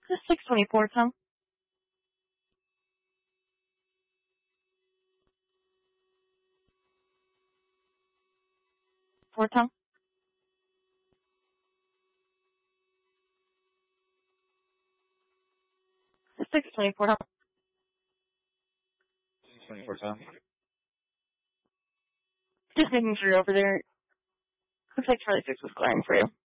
624, Tom. 4, Tom. 624, Tom. 624, Tom. Just making sure you're over there. Looks like Charlie 6 was glaring for you.